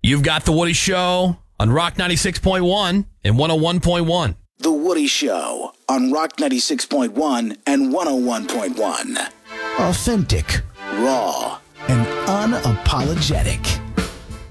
You've got The Woody Show on Rock 96.1 and 101.1. The Woody Show on Rock 96.1 and 101.1. Authentic, raw, and unapologetic.